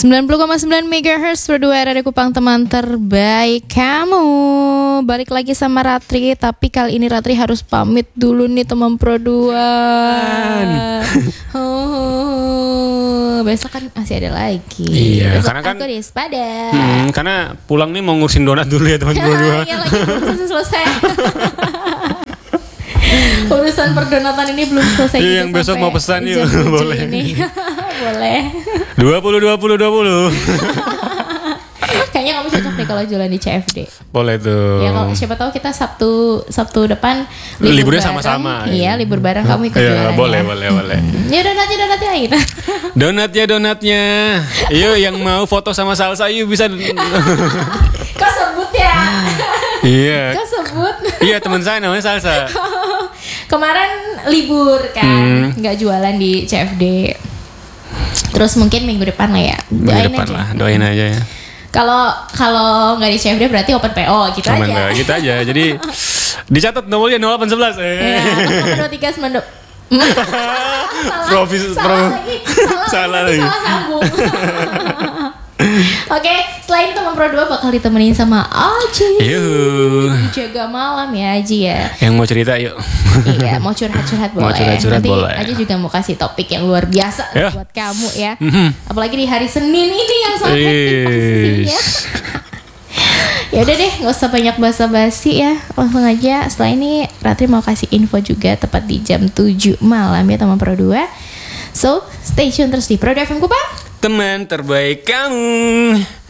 90,9 MHz Pro 2 RRI Kupang, teman terbaik kamu. Balik lagi sama Ratri, tapi kali ini Ratri harus pamit dulu nih teman Pro 2. Besok kan masih ada lagi. Iya, besok karena kan aku di Sepada. Karena pulang nih mau ngurusin donat dulu ya teman Pro 2. Iya lagi belum selesai. Urusan perdonatan ini belum selesai. Iya, yang besok mau pesan yuk. Boleh. Boleh. 20. Kayaknya kamu cocok deh kalau jualan di CFD. Boleh tuh. Ya kalau siapa tahu kita Sabtu depan liburnya bareng. sama-sama. Iya, libur bareng kamu ikut Iya, jualan. boleh. Ya donatnya gitu. Donatnya. Yuk yang mau foto sama Salsa yuk bisa. Kau sebut ya. Iya. Kau sebut. Iya, teman saya namanya Salsa. Kemarin libur kan, nggak jualan di CFD. Terus mungkin minggu depan lah ya. Doain aja ya. Kalau nggak di CFD berarti open PO gitu aja. Gitu aja. Jadi dicatat nomornya 0811. Salah 0392. Salah lagi. Salah sambung. Oke, selain teman Pro 2 bakal ditemenin sama Aji. Yuk. Jaga malam ya Aji ya. Yang mau cerita yuk. Iya, mau curhat-curhat boleh. Nanti boleh. Aji juga mau kasih topik yang luar biasa buat kamu ya. Apalagi di hari Senin ini yang sangat hektik posisinya. Ya udah deh, nggak usah banyak basa-basi ya, langsung aja. Setelah ini Ratri mau kasih info juga tepat di jam 7 malam ya teman Pro 2. So, stay tune terus di Pro 2 FM Kupang, teman terbaik kamu.